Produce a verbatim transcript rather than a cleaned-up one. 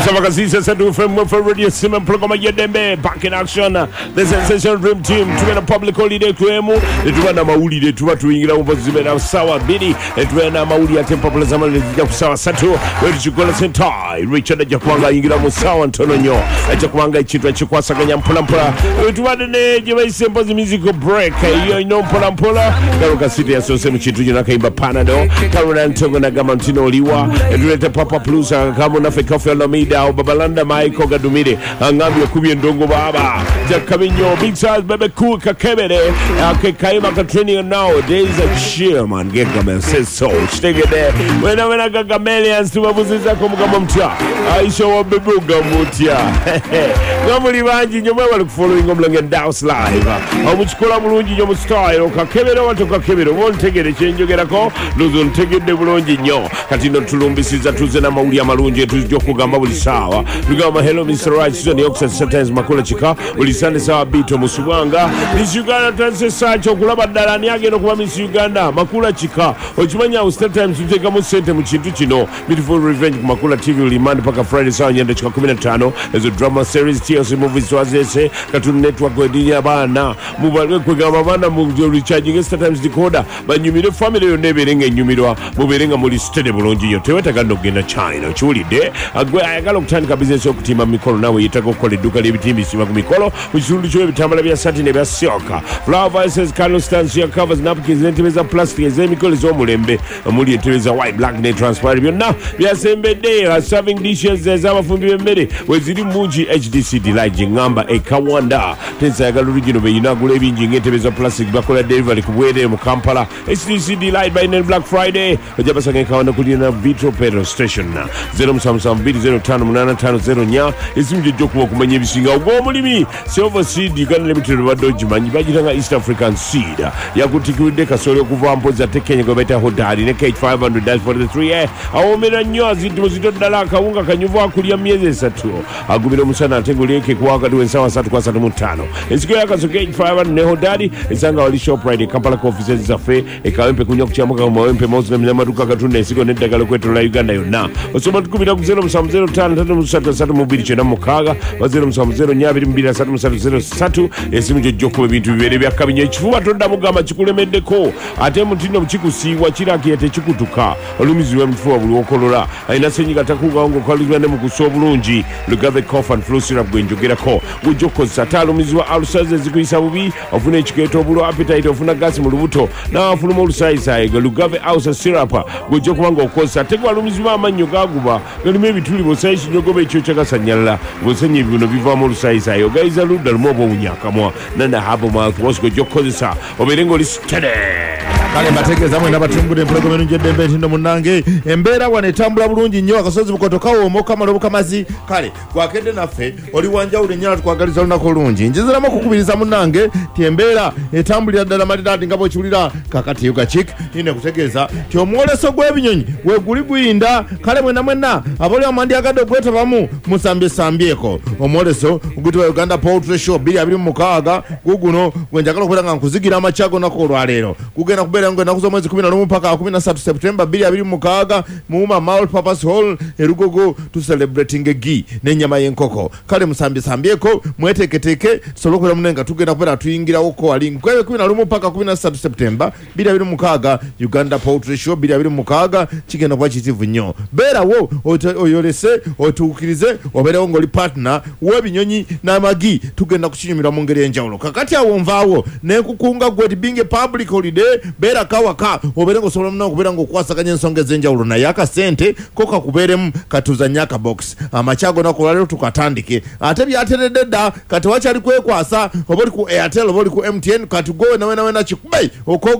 Savakasisa Sadu from for Radio Simon Programa Yedembe back in action. The Sensation Dream Team to a public holiday kwemu. Etuwana mauli de tuwa tuingira upazibe na sawa bini. Etuwana mauli ya tempa pala zamani ya kusawa satu. Wetu chukula sentai. Richard Jakwanga ingira musawa ntono nyo. Jakwanga ichitwa chikwasa kanya mpula mpula. Etuwana ne jima isempozi musical break. Iyo ino mpula mpula. Karuka City ya sose mchitu jina kaimba Panado. Karuna ntongo na gama mtino oliwa. Etuwete Papa Plus kamo na fekafu ya Lamida. Babalanda Michael Gadumire. Angambi ya kubi ndongo baba. Jakaminyo. Big size bebe cool kakemere. Ake kaima ka training nowadays a cheer man. Geka man says so. Shtege de. Wena wena gagamelians tumabuziza kumugama mtia. Aisha wa bebe ugamutia. Gamuli wanji nyoma wale kufollowing omlange Daos live. Amuchikola mulunji nyomu style. Kakemere watu kakemere. Won tegede chenjo gerako. Luzo ntegede mulunji nyo. Katino tulumbisiza tuze na mauli ya malunji. Tuzijoko kugamba buli sawa. Lugama hello mister Right. Suzani Oxford sometimes makula chika. Ulisande sawa bito musubanga. Miss Uganda tanse sacho kulaba dalani age no kuba Miss Uganda. Makula chika. Ochimanya usted times uteka musente mchintu chino. Beautiful Revenge makula T V ulimandi paka Friday sawa nyenda chika kumi na tano. Ezo drama series T L C movies wazese. Cartoon Network wedinya bana. Mubalwe kwegama bana mu recharging Star Times decoder. Banyumire family yo neberenga nyumirwa. Muberenga muri stede bulonji yo. Teweta kando gena China. Chuli de. Agwe ayagala kutandika business yo kutima mikolo nawe yitako kole duka libitimi sima kumikolo. Uchundu chowe bitambala bya satine bya sioka. Flower vices Carlos Stansia covers napkins n'entebeza plastic ez'emikolo ez'omulembe. Muli entebeza white black ne transparent byonna byasembedde serving dishes ez'abafumbi b'emmere weziri mungi H D C Delight Jingamba e Kawanda. Tensa yagala original be yinagula ebingi ng'entebeza plastic bakola delivery ku bwere mu Kampala. H D C Delight by Black Friday. Ojabasanga e Kawanda kuli na Vitro Petrol Station zero seven seven two zero five eight five zero nya esimje jokuwa kumanya ebisinga ogw'omulimi Silver Seed Uganda Limited badde gimanyi bagitanga East African Seed yakutikirudde kasolo okuva mpoza tekenya gwe beta hodari ne K five hundred for the three a awomera nnyo azintu muzito ddala akawunga kanyuvu akulya myezi esatu agumira omusana ate ng'olyeke kuwakati w'ensaawa ssatu kwa ssatu mu ttaano ensigo yakaso K five hundred ne hodari esanga wali Shoprite Kampala offices zaffe ekawempe kunywa ku kyamuka mu mawempe Muslim n'amaduuka gatunda ensigo n'eddagala okwetooloola Uganda yonna osobola tukubira ku zero seven zero five tatu musatu asatu mu bbiri kyenda mukaaga zero seven zero nya abiri mu bbiri asatu musatu zero satu esimu gy'ojjokuba ebintu bibeere bya kabinyo ekifuba toddamu gamba kikulemeddeko ate mutino kikusiiwa kirakira tekikutuka olumizibwa emufuba buli okolola alina senyiga takugawo ng'okalirwa ne mu kusa obulungi Lugave cough and flu syrup gwe njogerako gujja okukozesa ate alumizibwa alusaze ezikuyisa bubi ofuna ekikeeta obulo appetite ofuna gasi mu lubuto n'afuluma olusaayisayi ge Lugave ulcer syrup gujja okuba ng'okozesa ate gwalumizibwa amannyo gaguba galimu ebituli bw'osaayi kinyogoba ekyo kyakasanyalala bw'osenya ebibuno bivaamu olusaayisayi ogayiza ludda lumu oba obunyakamwa nana habo mouth wash gujja okukozesa obeere ng'oli stede kale mbategeeza mwena batumbula empologoma ennungi eddembe ntindo munnange embeera wano etambula bulungi nnyo akasozi bukoto kawoomo kamala obukamazi kale gwakedde naffe oli wanjawulo ennyala tukwagaliza olunaku olungi njiziramu okukubiriza munnange ti embeera etambulira ddala maliraadi nga bw'okiwulira kakati yugachik nine kutegeeza ti omwoleso gw'ebinyonyi weguli guyinda kale mwena mwena abali amandyagadde ogwetabamu musambyesambyeko omwoleso oguyitibwa Uganda Poultry Show bbiri abiri mu mukaaga guguno gwe njagala okubeera nga nkuzigira amakyago olunaku olwaleero gugenda kubeera nga enaku z'omwezi kumi na lumu paka kumi na ssatu September bbiri abiri mu mukaaga muuma multipurpose hall erugogo tu celebrating egi n'ennyama y'enkoko kale musambyesambyeko mweteeketeeke tusobole okubeera munne nga tugenda kubeera tuyingirawo ko ali nkwebe kumi na lumu paka kumi na ssatu September bbiri abiri mu mukaaga Uganda Poultry Show bbiri abiri mu mukaaga kigenda kuba kitivu nnyo beerawo oyolese otuukirize obeerewo ng'oli partner w'ebinyonyi n'amagi tugenda kukinyumira mu ngeri enjawulo kakati awo nvaawo n'enkukunga gwe being a public holiday beera kawaka obeere ng'osobola muno okubeera ng'okwasaganya ensonga ez'enjawulo naye akasente ko kakubeeremu katuzannya akabox amakyago nako olwaleero tukatandike ate byateredde dda kati wakyali kwekwasa oba oli ku Airtel oba oli ku M T N kati gwe wena wena wena kikube